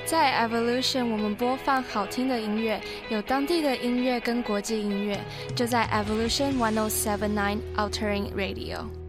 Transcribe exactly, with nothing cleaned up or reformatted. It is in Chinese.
在 Evolution 我们播放好听的音乐，有当地的音乐跟国际音乐，就在 Evolution one oh seven point nine Altering Radio。